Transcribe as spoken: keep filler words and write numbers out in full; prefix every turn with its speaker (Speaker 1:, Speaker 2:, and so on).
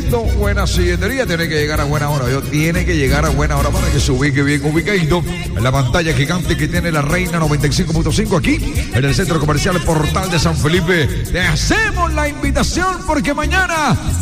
Speaker 1: Esto, buena silletería, tiene que llegar a buena hora. Yo tiene que llegar a buena hora para que se ubique bien ubicadito en la pantalla gigante que tiene la Reina noventa y cinco punto cinco aquí en el Centro Comercial Portal de San Felipe. Te hacemos la invitación porque mañana